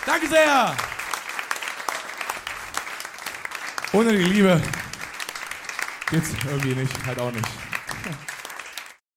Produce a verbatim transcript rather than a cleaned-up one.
Danke sehr. Ohne die Liebe geht's irgendwie nicht, halt auch nicht.